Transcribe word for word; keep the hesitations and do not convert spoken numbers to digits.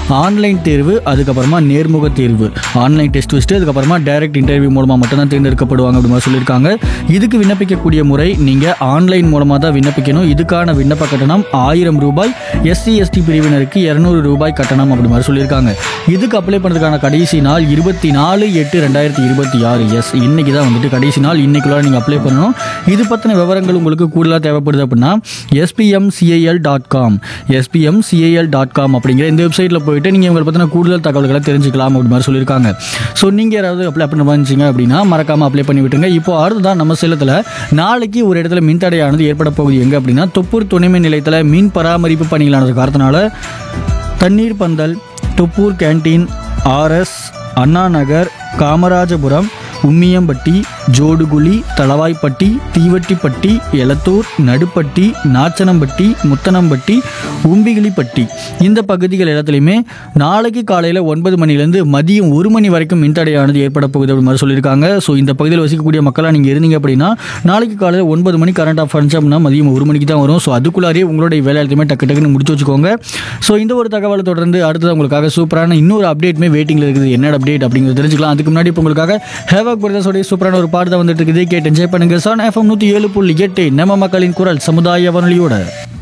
Online தேர்வு, அதுக்கப்புறமா நேர்முக தேர்வு. ஆன்லைன் டெஸ்ட் வச்சுட்டு அதுக்கப்புறமா டைரக்ட் இன்டர்வியூ மூலமாக மட்டும்தான் தேர்ந்தெடுக்கப்படுவாங்க அப்படி மாதிரி சொல்லியிருக்காங்க. இதுக்கு விண்ணப்பிக்கக்கூடிய முறை நீங்கள் ஆன்லைன் மூலமாக தான் விண்ணப்பிக்கணும். இதுக்கான விண்ணப்ப கட்டணம் ஆயிரம் ரூபாய். எஸ்சி எஸ்டி பிரிவினருக்கு இருநூறு ரூபாய் கட்டணம் அப்படி மாதிரி சொல்லியிருக்காங்க. இதுக்கு அப்ளை பண்ணுறதுக்கான கடைசி நாள் இருபத்தி நாலு எட்டு ரெண்டாயிரத்தி இருபத்தி ஆறு. எஸ், இன்னைக்கு தான் வந்துட்டு கடைசி நாள். இன்னைக்குள்ள நீங்கள் அப்ளை பண்ணணும். இது பற்றின விவரங்கள் உங்களுக்கு கூடுதலாக தேவைப்படுது அப்படின்னா SPMCIL dot com SPMCIL dot com அப்படிங்கிற இந்த வெப்சைட்டில் போயிட்டு நீங்கள் உங்களை பற்றின கூடுதல் தகவல்களை தெரிஞ்சுக்கலாம் அப்படி மாதிரி சொல்லியிருக்காங்க. ஸோ நீங்கள் யாராவது அப்ளை பண்ண வந்துச்சிங்க அப்படின்னா மறக்காமல் அப்ளை பண்ணி விட்டுருங்க. இப்போ அடுத்ததான் நம்ம சேலத்தில் நாளைக்கு ஒரு இடத்துல மின்தடையானது ஏற்பட போகுது. எங்கே அப்படின்னா தொப்பூர் துணைமின் நிலையத்தில் மீன் பராமரிப்பு பணிகளானது காரணத்தினால தண்ணீர் பந்தல், தொப்பூர் கேன்டீன், ஆர்எஸ், அண்ணா நகர், காமராஜபுரம், உம்மியம்பட்டி, ஜோடுகுழி, தளவாய்ப்பட்டி, தீவட்டிப்பட்டி, எலத்தூர், நடுப்பட்டி, நாச்சனம்பட்டி, முத்தனம்பட்டி, உம்பிகிளிப்பட்டி இந்த பகுதிகள் எல்லாத்துலேயுமே நாளைக்கு காலையில் ஒன்பது மணிலேருந்து மதியம் ஒரு மணி வரைக்கும் மின்தடையானது ஏற்பட போகுது அப்படி மாதிரி சொல்லியிருக்காங்க. ஸோ இந்த பகுதியில் வசிக்கக்கூடிய மக்களாக நீங்கள் இருந்தீங்க அப்படின்னா நாளைக்கு காலையில் ஒன்பது மணி கரண்ட் ஆஃப் ஆச்சு அப்படின்னா மதியம் ஒரு மணிக்கு தான் வரும். ஸோ அதுக்குள்ளாரே உங்களுடைய வேலை எல்லாத்தையுமே டக்கு டக்குன்னு முடிச்சு வச்சுக்கோங்க. ஸோ இந்த ஒரு தகவலை தொடர்ந்து அடுத்தது உங்களுக்காக சூப்பரான இன்னொரு அப்டேட்டுமே வெயிட்டிங்கில் இருக்குது. என்ன அப்டேட் அப்படிங்கிறது தெரிஞ்சுக்கலாம். அதுக்கு முன்னாடி இப்போ உங்களுக்காக ஹேவாக் பிரதர்ஸோடைய சூப்பரான ஒரு பாட்டு தான் வந்துட்டு இருக்குது. கேட்டு என்ஜாய் பண்ணுங்க. சன் எஃப்எம் நூற்றி ஏழு புள்ளி எட்டு நம்ம மக்களின் குரல் சமுதாய வானொலியோட.